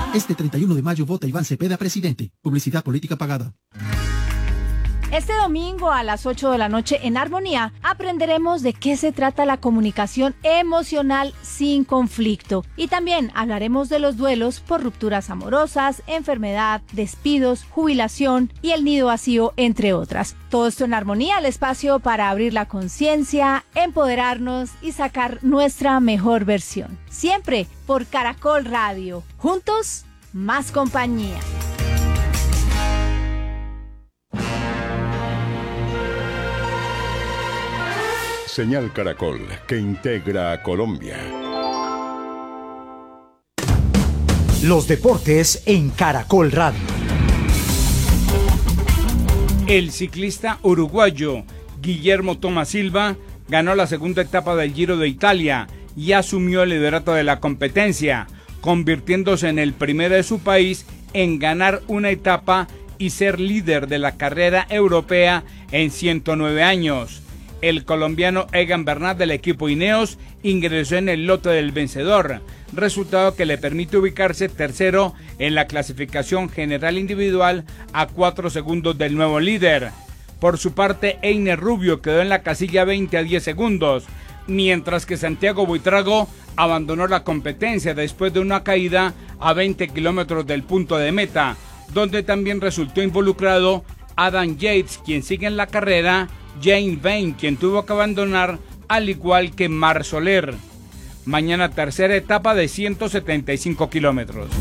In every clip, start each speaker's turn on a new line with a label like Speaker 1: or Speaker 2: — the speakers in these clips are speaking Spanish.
Speaker 1: Este 31 de mayo vota Iván Cepeda presidente. Publicidad política pagada.
Speaker 2: Este domingo a las 8 de la noche en Armonía aprenderemos de qué se trata la comunicación emocional sin conflicto. Y también hablaremos de los duelos por rupturas amorosas, enfermedad, despidos, jubilación y el nido vacío, entre otras. Todo esto en Armonía, el espacio para abrir la conciencia, empoderarnos y sacar nuestra mejor versión. Siempre por Caracol Radio. Juntos, más compañía.
Speaker 3: Señal Caracol, que integra a Colombia.
Speaker 4: Los deportes en Caracol Radio.
Speaker 5: El ciclista uruguayo Guillermo Tomás Silva ganó la segunda etapa del Giro de Italia y asumió el liderato de la competencia, convirtiéndose en el primero de su país en ganar una etapa y ser líder de la carrera europea en 109 años. El colombiano Egan Bernal del equipo Ineos ingresó en el lote del vencedor, resultado que le permite ubicarse tercero en la clasificación general individual a 4 segundos del nuevo líder. Por su parte, Einer Rubio quedó en la casilla 20 a 10 segundos, mientras que Santiago Buitrago abandonó la competencia después de una caída a 20 kilómetros del punto de meta, donde también resultó involucrado Adam Yates, quien sigue en la carrera, Jane Vane, quien tuvo que abandonar, al igual que Marc Soler. Mañana tercera etapa de 175 kilómetros.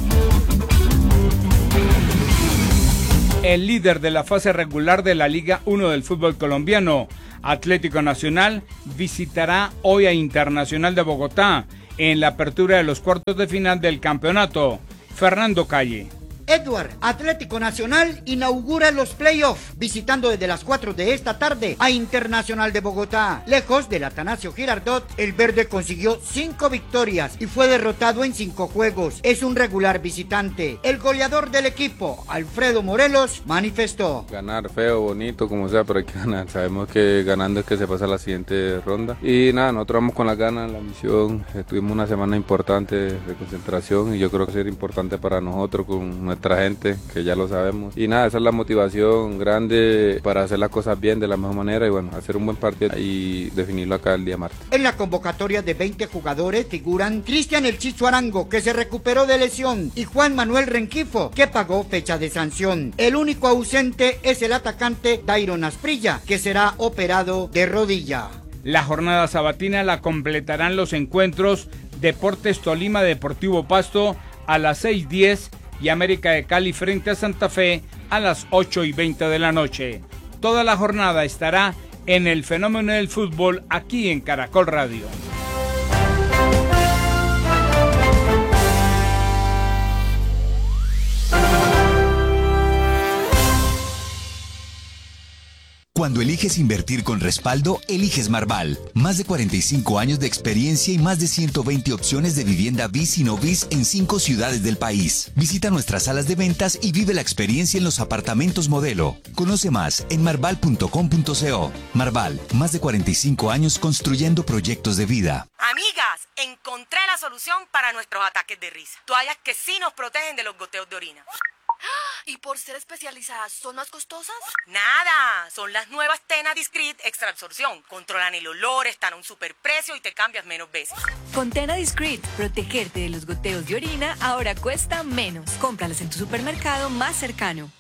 Speaker 5: El líder de la fase regular de la Liga 1 del fútbol colombiano, Atlético Nacional, visitará hoy a Internacional de Bogotá en la apertura de los cuartos de final del campeonato. Fernando Calle.
Speaker 6: Edward, Atlético Nacional inaugura los playoffs, visitando desde las 4 de esta tarde a Internacional de Bogotá. Lejos del Atanasio Girardot, el verde consiguió 5 victorias y fue derrotado en 5 juegos. Es un regular visitante. El goleador del equipo, Alfredo Morelos, manifestó:
Speaker 7: ganar feo, bonito, como sea, pero hay que ganar. Sabemos que ganando es que se pasa a la siguiente ronda. Y nada, nosotros vamos con las ganas, la misión. Tuvimos una semana importante de concentración y yo creo que será importante para nosotros con nuestra gente, que ya lo sabemos. Y nada, esa es la motivación grande para hacer las cosas bien de la mejor manera y bueno, hacer un buen partido y definirlo acá el día martes.
Speaker 6: En la convocatoria de 20 jugadores figuran Cristian El Chicho Arango, que se recuperó de lesión, y Juan Manuel Renquifo, que pagó fecha de sanción. El único ausente es el atacante Dairon Asprilla, que será operado de rodilla.
Speaker 5: La jornada sabatina la completarán los encuentros Deportes Tolima Deportivo Pasto a las 6:10 y América de Cali frente a Santa Fe a las 8:20 de la noche. Toda la jornada estará en el fenómeno del fútbol aquí en Caracol Radio.
Speaker 8: Cuando eliges invertir con respaldo, eliges Marval. Más de 45 años de experiencia y más de 120 opciones de vivienda bis y no bis en 5 ciudades del país. Visita nuestras salas de ventas y vive la experiencia en los apartamentos modelo. Conoce más en marval.com.co. Marval, más de 45 años construyendo proyectos de vida.
Speaker 9: Amigas, encontré la solución para nuestros ataques de risa. Toallas que sí nos protegen de los goteos de orina.
Speaker 10: ¿Y por ser especializadas son más costosas?
Speaker 9: Nada, son las nuevas Tena Discreet Extra Absorción. Controlan el olor, están a un superprecio y te cambias menos veces.
Speaker 11: Con Tena Discreet, protegerte de los goteos de orina ahora cuesta menos. Cómpralas en tu supermercado más cercano.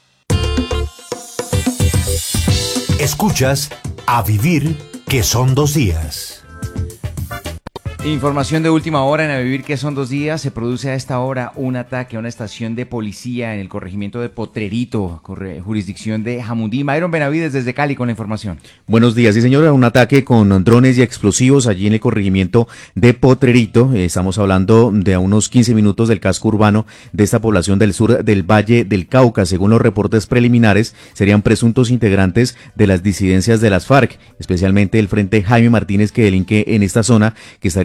Speaker 4: Escuchas A Vivir, que son 2 días.
Speaker 12: Información de última hora en A Vivir, que son 2 días. Se produce a esta hora un ataque a una estación de policía en el corregimiento de Potrerito, jurisdicción de Jamundí. Mayron Benavides desde Cali con la información.
Speaker 13: Buenos días, sí señora, un ataque con drones y explosivos allí en el corregimiento de Potrerito. Estamos hablando de a unos 15 minutos del casco urbano de esta población del sur del Valle del Cauca. Según los reportes preliminares, serían presuntos integrantes de las disidencias de las FARC, especialmente el Frente Jaime Martínez, que delinque en esta zona, que estaría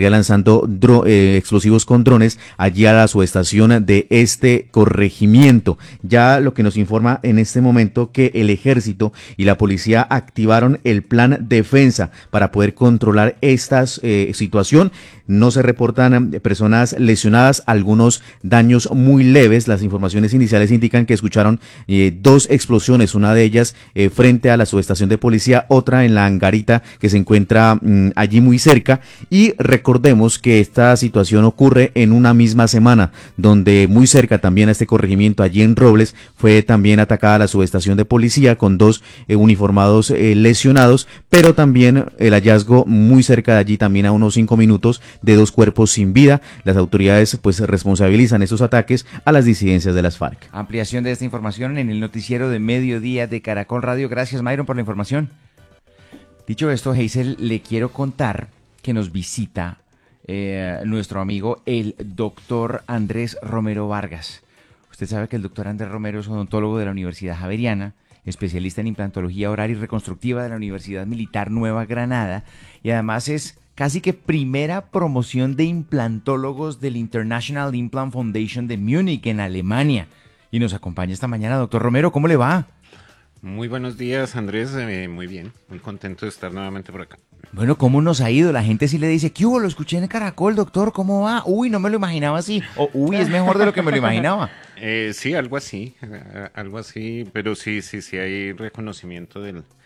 Speaker 13: estaría lanzando explosivos con drones allí a la subestación de este corregimiento. Ya lo que nos informa en este momento que el ejército y la policía activaron el plan defensa para poder controlar esta situación. No se reportan personas lesionadas, algunos daños muy leves. Las informaciones iniciales indican que escucharon 2 explosiones, una de ellas frente a la subestación de policía, otra en la hangarita que se encuentra allí muy cerca. Y recordemos que esta situación ocurre en una misma semana, donde muy cerca también a este corregimiento, allí en Robles, fue también atacada la subestación de policía con 2 uniformados lesionados, pero también el hallazgo muy cerca de allí, también a unos 5 minutos, de 2 cuerpos sin vida. Las autoridades pues responsabilizan estos ataques a las disidencias de las FARC.
Speaker 12: Ampliación de esta información en el noticiero de mediodía de Caracol Radio. Gracias, Myron, por la información. Dicho esto, Hazel, le quiero contar que nos visita nuestro amigo el doctor Andrés Romero Vargas. Usted sabe que el doctor Andrés Romero es odontólogo de la Universidad Javeriana, especialista en implantología oral y reconstructiva de la Universidad Militar Nueva Granada, y además es casi que primera promoción de implantólogos del International Implant Foundation de Múnich, en Alemania. Y nos acompaña esta mañana. Doctor Romero, ¿cómo le va?
Speaker 14: Muy buenos días, Andrés. Muy bien, muy contento de estar nuevamente por acá.
Speaker 12: Bueno, ¿cómo nos ha ido? La gente sí le dice, ¿qué hubo? Lo escuché en el Caracol, doctor, ¿cómo va? Uy, no me lo imaginaba así. O, uy, es mejor de lo que me lo imaginaba.
Speaker 14: Sí, algo así, pero sí, hay reconocimiento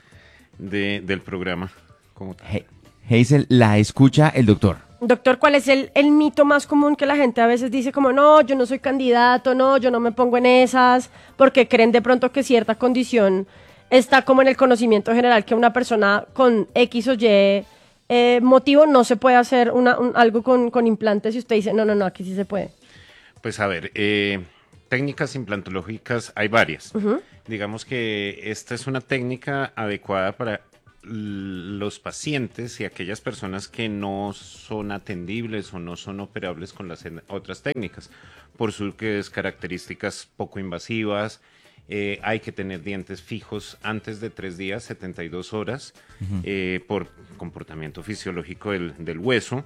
Speaker 14: del programa como tal.
Speaker 12: Hazel, la escucha el doctor.
Speaker 15: Doctor, ¿cuál es el mito más común que la gente a veces dice como, no, yo no soy candidato, no, yo no me pongo en esas, porque creen de pronto que cierta condición está como en el conocimiento general, que una persona con X o Y motivo no se puede hacer algo con implantes, y usted dice, no, aquí sí se puede?
Speaker 14: Pues a ver, técnicas implantológicas hay varias. Uh-huh. Digamos que esta es una técnica adecuada para los pacientes y aquellas personas que no son atendibles o no son operables con las otras técnicas, por sus características poco invasivas. Hay que tener dientes fijos antes de 3 días, 72 horas, uh-huh. Por comportamiento fisiológico del hueso.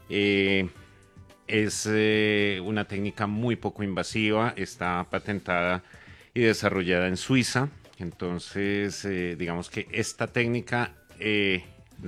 Speaker 14: Es una técnica muy poco invasiva, está patentada y desarrollada en Suiza. Entonces, digamos que esta técnica le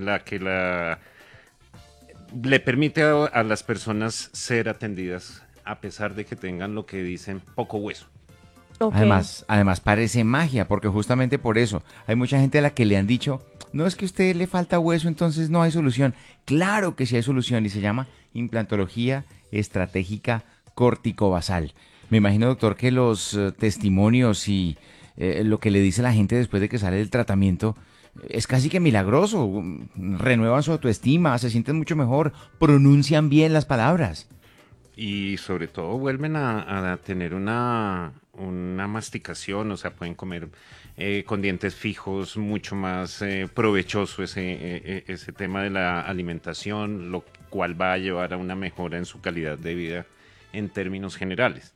Speaker 14: permite a las personas ser atendidas a pesar de que tengan lo que dicen poco hueso.
Speaker 12: Okay. Además parece magia, porque justamente por eso hay mucha gente a la que le han dicho, no, es que a usted le falta hueso, entonces no hay solución. Claro que sí hay solución, y se llama implantología estratégica corticobasal. Me imagino, doctor, que los testimonios y lo que le dice la gente después de que sale del tratamiento es casi que milagroso. Renuevan su autoestima, se sienten mucho mejor, pronuncian bien las palabras.
Speaker 14: Y sobre todo vuelven a tener una masticación, o sea, pueden comer con dientes fijos, mucho más provechoso ese tema de la alimentación, lo cual va a llevar a una mejora en su calidad de vida en términos generales.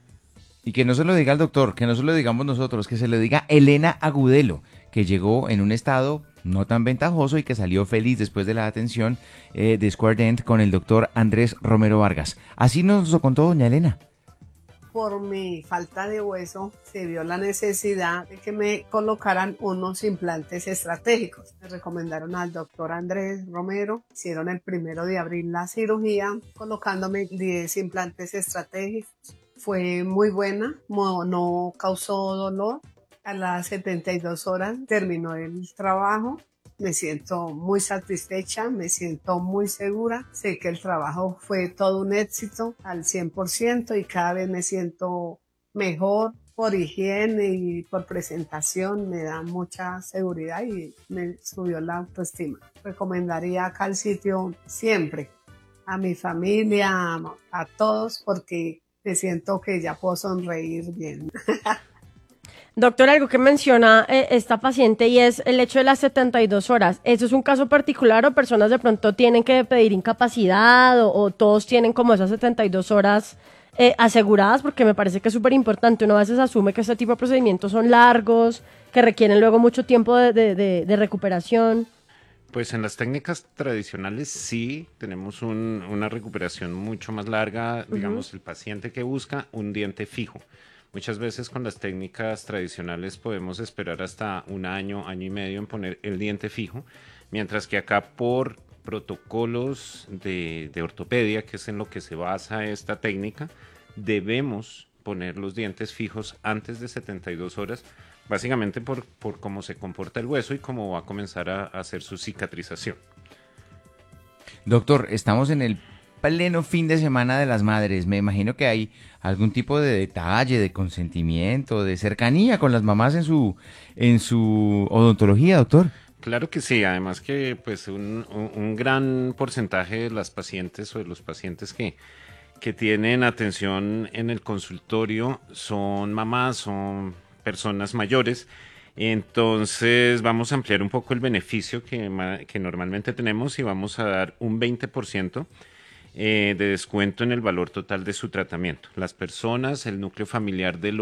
Speaker 12: Y que no se lo diga el doctor, que no se lo digamos nosotros, que se lo diga Elena Agudelo, que llegó en un estado no tan ventajoso y que salió feliz después de la atención de Square Dent con el doctor Andrés Romero Vargas. Así nos lo contó doña Elena.
Speaker 16: Por mi falta de hueso se vio la necesidad de que me colocaran unos implantes estratégicos. Me recomendaron al doctor Andrés Romero, hicieron el 1 de abril la cirugía colocándome 10 implantes estratégicos. Fue muy buena, no causó dolor. A las 72 horas terminó el trabajo. Me siento muy satisfecha, me siento muy segura. Sé que el trabajo fue todo un éxito al 100% y cada vez me siento mejor por higiene y por presentación. Me da mucha seguridad y me subió la autoestima. Recomendaría acá el sitio siempre a mi familia, a todos, porque me siento que ya puedo sonreír bien.
Speaker 15: Doctor, algo que menciona esta paciente y es el hecho de las 72 horas. ¿Eso es un caso particular o personas de pronto tienen que pedir incapacidad o todos tienen como esas 72 horas aseguradas? Porque me parece que es súper importante. Uno a veces asume que este tipo de procedimientos son largos, que requieren luego mucho tiempo de recuperación.
Speaker 14: Pues en las técnicas tradicionales sí tenemos una recuperación mucho más larga, digamos, el paciente que busca un diente fijo. Muchas veces con las técnicas tradicionales podemos esperar hasta un año, año y medio en poner el diente fijo, mientras que acá por protocolos de ortopedia, que es en lo que se basa esta técnica, debemos poner los dientes fijos antes de 72 horas, básicamente por cómo se comporta el hueso y cómo va a comenzar a hacer su cicatrización.
Speaker 12: Doctor, estamos en el pleno fin de semana de las madres. Me imagino que hay algún tipo de detalle, de consentimiento, de cercanía con las mamás en su odontología, doctor.
Speaker 14: Claro que sí, además que pues un gran porcentaje de las pacientes o de los pacientes que tienen atención en el consultorio son mamás, son personas mayores. Entonces vamos a ampliar un poco el beneficio que normalmente tenemos y vamos a dar un 20% de descuento en el valor total de su tratamiento. Las personas, el núcleo familiar de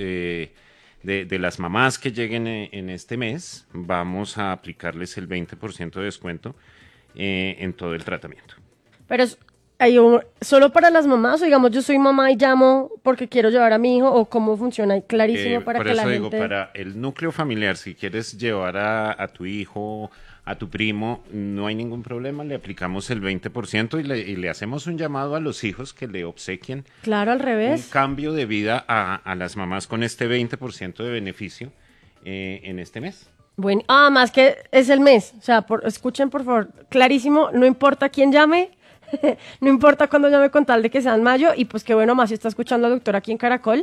Speaker 14: las mamás que lleguen en este mes, vamos a aplicarles el 20% de descuento en todo el tratamiento.
Speaker 15: Pero ¿solo para las mamás? O digamos, yo soy mamá y llamo porque quiero llevar a mi hijo, o cómo funciona, clarísimo para que la gente...
Speaker 14: Por eso digo, para el núcleo familiar, si quieres llevar a tu hijo, a tu primo, no hay ningún problema, le aplicamos el 20% y le hacemos un llamado a los hijos que le obsequien.
Speaker 15: Claro, al revés.
Speaker 14: Un cambio de vida a las mamás con este 20% de beneficio en este mes.
Speaker 15: Bueno, más que es el mes, o sea, escuchen por favor, clarísimo, no importa quién llame, no importa cuándo llame con tal de que sea en mayo, y pues qué bueno más si está escuchando al doctor aquí en Caracol,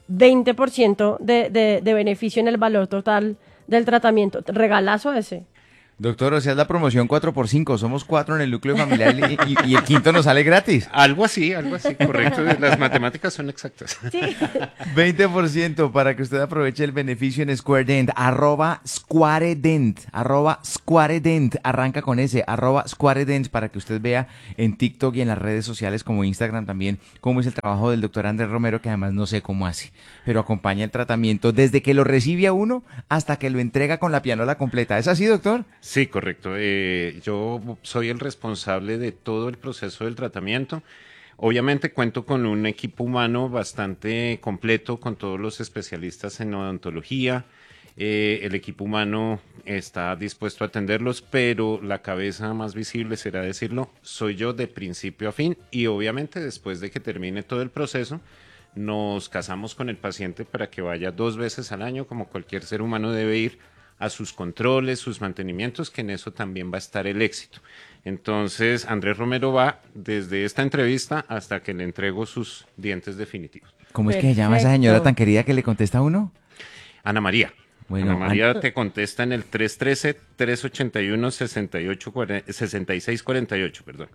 Speaker 15: 20% de beneficio en el valor total del tratamiento, regalazo ese.
Speaker 12: Doctor, o sea, es la promoción 4x5, somos 4 en el núcleo familiar y el quinto nos sale gratis.
Speaker 14: Algo así, correcto, las matemáticas son exactas.
Speaker 15: Sí.
Speaker 12: 20% para que usted aproveche el beneficio en SquareDent, @SquareDent, @SquareDent, arranca con ese, @SquareDent, para que usted vea en TikTok y en las redes sociales como Instagram también cómo es el trabajo del doctor Andrés Romero, que además no sé cómo hace, pero acompaña el tratamiento desde que lo recibe a uno hasta que lo entrega con la pianola completa. ¿Es así, doctor?
Speaker 14: Sí, correcto. Yo soy el responsable de todo el proceso del tratamiento. Obviamente cuento con un equipo humano bastante completo, con todos los especialistas en odontología. El equipo humano está dispuesto a atenderlos, pero la cabeza más visible, será decirlo, soy yo de principio a fin, y obviamente después de que termine todo el proceso, nos casamos con el paciente para que vaya 2 veces al año, como cualquier ser humano debe ir, a sus controles, sus mantenimientos, que en eso también va a estar el éxito. Entonces, Andrés Romero va desde esta entrevista hasta que le entrego sus dientes definitivos.
Speaker 12: ¿Cómo es que se llama esa señora tan querida que le contesta a uno?
Speaker 14: Ana María.
Speaker 12: Bueno,
Speaker 14: Ana María te contesta en el 313-381-6648, perdón.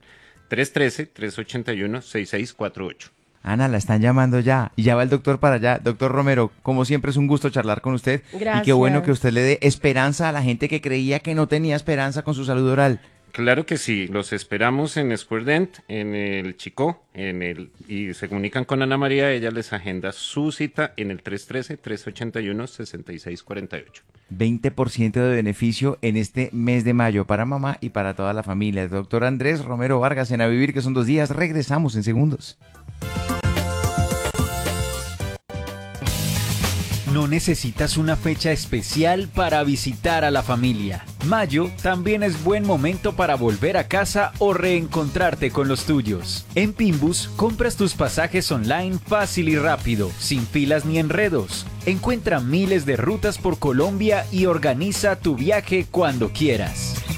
Speaker 14: 313-381-6648.
Speaker 12: Ana, la están llamando ya, y ya va el doctor para allá. Doctor Romero, como siempre es un gusto charlar con usted.
Speaker 15: Gracias.
Speaker 12: Y qué bueno que usted le dé esperanza a la gente que creía que no tenía esperanza con su salud oral.
Speaker 14: Claro que sí, los esperamos en SquareDent, en el Chicó, y se comunican con Ana María, ella les agenda su cita en el 313-381-6648.
Speaker 12: 20% de beneficio en este mes de mayo para mamá y para toda la familia. El doctor Andrés Romero Vargas en A Vivir, que son 2 días. Regresamos en segundos.
Speaker 17: No necesitas una fecha especial para visitar a la familia. Mayo también es buen momento para volver a casa o reencontrarte con los tuyos. En Pinbus compras tus pasajes online fácil y rápido, sin filas ni enredos. Encuentra miles de rutas por Colombia y organiza tu viaje cuando quieras.